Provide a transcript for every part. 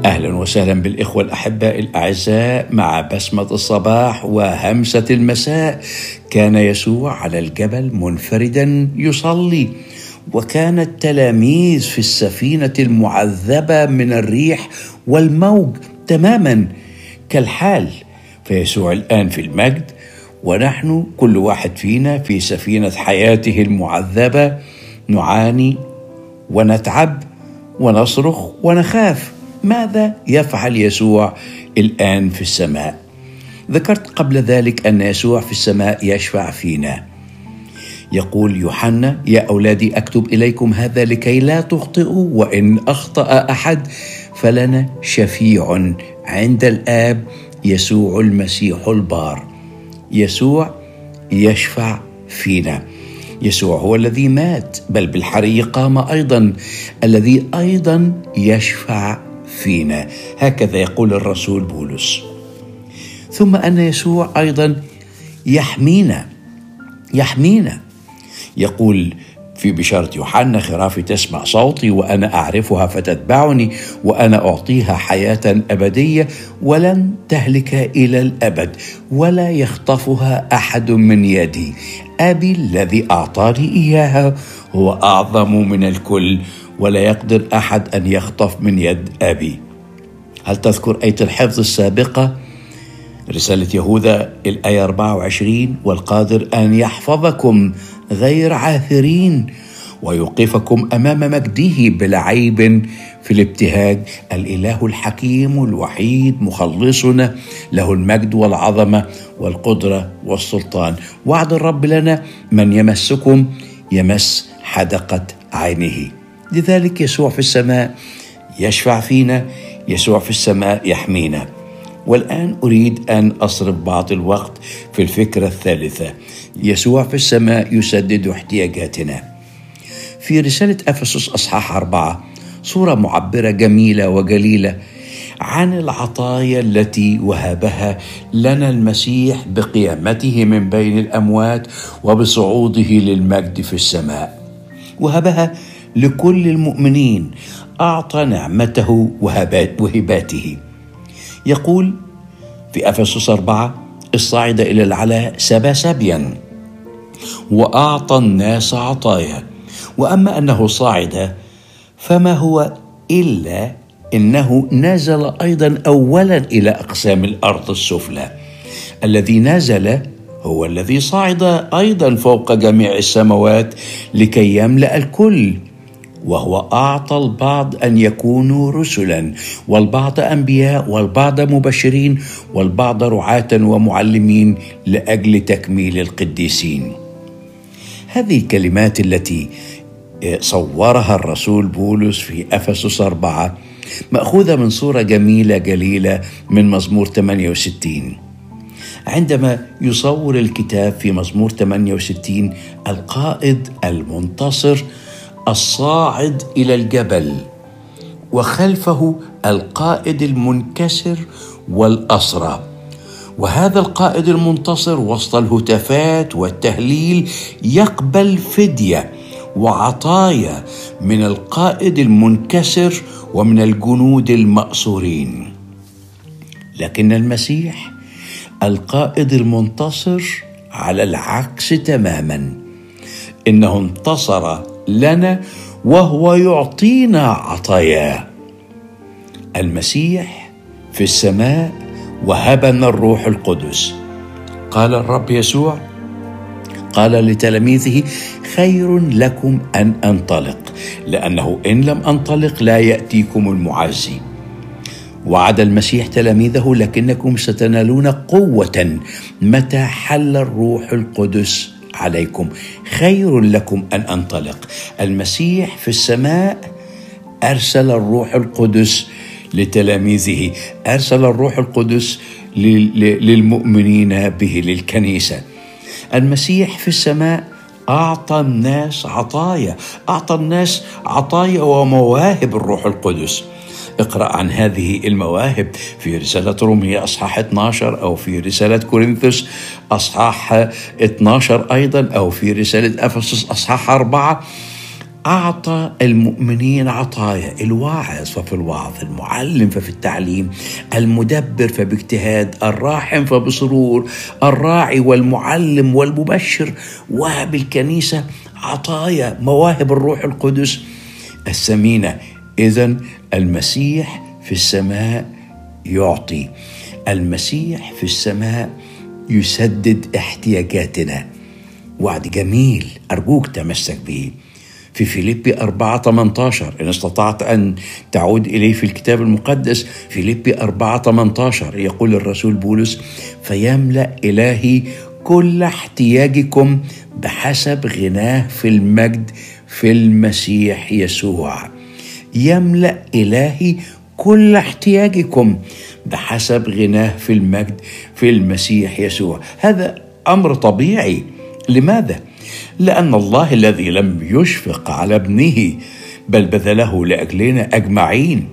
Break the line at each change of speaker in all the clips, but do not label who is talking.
أهلا وسهلا بالإخوة الأحباء الأعزاء مع بسمة الصباح وهمسة المساء. كان يسوع على الجبل منفردا يصلي، وكان التلاميذ في السفينة المعذبة من الريح والموج تماما كالحال. فيسوع الآن في المجد، ونحن كل واحد فينا في سفينة حياته المعذبة نعاني ونتعب ونصرخ ونخاف. ماذا يفعل يسوع الآن في السماء؟ ذكرت قبل ذلك أن يسوع في السماء يشفع فينا. يقول يوحنا: يا أولادي أكتب إليكم هذا لكي لا تخطئوا، وإن أخطأ أحد فلنا شفيع عند الآب، يسوع المسيح البار. يسوع يشفع فينا. يسوع هو الذي مات، بل بالحري قام أيضا، الذي أيضا يشفع فينا. هكذا يقول الرسول بولس. ثم أن يسوع أيضا يحمينا. يقول في بشارة يوحنا: خرافي تسمع صوتي وأنا أعرفها فتتبعني، وأنا أعطيها حياة أبدية ولن تهلك إلى الأبد، ولا يخطفها أحد من يدي. أبي الذي أعطاني إياها هو أعظم من الكل، ولا يقدر أحد أن يخطف من يد أبي. هل تذكر آية الحفظ السابقة؟ رسالة يهوذا الآية 24: والقادر أن يحفظكم غير عاثرين ويوقفكم أمام مجده بلا عيب في الابتهاج. الإله الحكيم الوحيد مخلصنا، له المجد والعظمة والقدرة والسلطان. وعد الرب لنا: من يمسكم يمس حدقة عينه. لذلك يسوع في السماء يشفع فينا، يسوع في السماء يحمينا. والآن أريد أن أصرف بعض الوقت في الفكرة الثالثة: يسوع في السماء يسدد احتياجاتنا. في رسالة أفسس أصحاح 4 صورة معبرة جميلة وجليلة عن العطايا التي وهبها لنا المسيح بقيامته من بين الأموات وبصعوده للمجد في السماء. وهبها لكل المؤمنين، أعطى نعمته وهباته. يقول في أفسس 4: الصاعد إلى العلاء سبى سبيا وأعطى الناس عطايا. وأما أنه صاعد فما هو إلا إنه نزل أيضا أولا إلى أقسام الأرض السفلى. الذي نزل هو الذي صعد أيضا فوق جميع السماوات لكي يملأ الكل. وهو أعطى البعض أن يكونوا رسلا، والبعض أنبياء، والبعض مبشرين، والبعض رعاة ومعلمين لأجل تكميل القديسين. هذه الكلمات التي صورها الرسول بولس في أفسس 4 مأخوذة من صورة جميلة جليلة من مزمور 68. عندما يصور الكتاب في مزمور 68 القائد المنتصر الصاعد إلى الجبل، وخلفه القائد المنكسر والأسرى. وهذا القائد المنتصر وسط الهتافات والتهليل يقبل فدية وعطايا من القائد المنكسر ومن الجنود المأسورين. لكن المسيح القائد المنتصر على العكس تماما، إنه انتصر لنا وهو يعطينا عطاياه. المسيح في السماء وهبنا الروح القدس. قال الرب يسوع، قال لتلاميذه: خير لكم أن أنطلق، لأنه إن لم أنطلق لا يأتيكم المعزي. وعد المسيح تلاميذه: لكنكم ستنالون قوة متى حل الروح القدس عليكم. خير لكم أن أنطلق. المسيح في السماء أرسل الروح القدس لتلاميذه، أرسل الروح القدس للمؤمنين به، للكنيسة. المسيح في السماء أعطى الناس عطايا ومواهب الروح القدس. اقرأ عن هذه المواهب في رسالة رومية أصحاح 12، أو في رسالة كورنثوس أصحاح 12 أيضا، أو في رسالة أفسس أصحاح 4. أعطى المؤمنين عطايا: الواعظ ففي الوعظ، المعلم ففي التعليم، المدبر فباجتهاد، الراحم فبسرور، الراعي والمعلم والمبشر. وبالكنيسة عطايا مواهب الروح القدس الثمينة. إذن المسيح في السماء يعطي، المسيح في السماء يسدد احتياجاتنا. وعد جميل أرجوك تمسك به في فيليبي 4:18، إن استطعت أن تعود إليه في الكتاب المقدس. فيليبي 4:18 يقول الرسول بولس: فيملأ إلهي كل احتياجكم بحسب غناه في المجد في المسيح يسوع. يملأ إلهي كل احتياجكم بحسب غناه في المجد في المسيح يسوع. هذا أمر طبيعي. لماذا؟ لأن الله الذي لم يشفق على ابنه بل بذله لأجلنا أجمعين،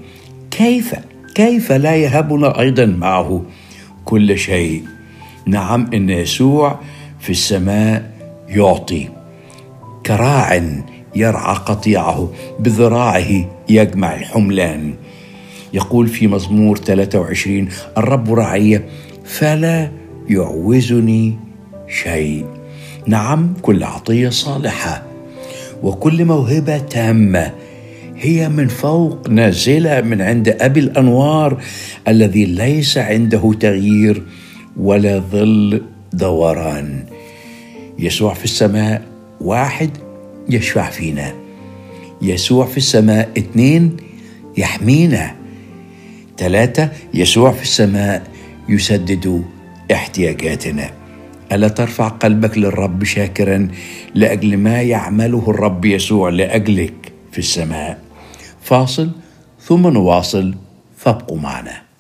كيف لا يهبنا أيضا معه كل شيء؟ نعم، إن يسوع في السماء يعطي كراع يرعى قطيعه، بذراعه يجمع الحملان. يقول في مزمور 23: الرب رعي فلا يعوزني شيء. نعم، كل عطية صالحة وكل موهبة تامة هي من فوق، نازلة من عند أبي الأنوار الذي ليس عنده تغيير ولا ظل دوران. يسوع في السماء 1 يشفع فينا، يسوع في السماء 2 يحمينا، 3 يسوع في السماء يسدد احتياجاتنا. ألا ترفع قلبك للرب شاكرا لأجل ما يعمله الرب يسوع لأجلك في السماء؟ فاصل ثم نواصل، فابقوا معنا.